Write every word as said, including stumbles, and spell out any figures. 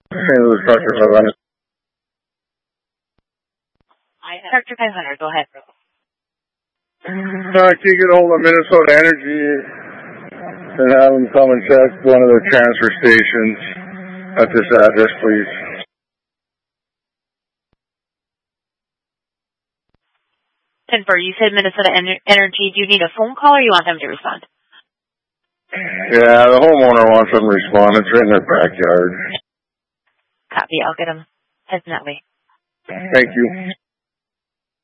Saint Louis Tractor five hundred. Tractor five hundred, go ahead. No, I can't get a hold of Minnesota Energy and have them come and check one of their transfer stations at this address, please. Denver, you said Minnesota en- Energy. Do you need a phone call or you want them to respond? Yeah, the homeowner wants them to respond. It's right in their backyard. Copy. I'll get them heading that way. Thank you.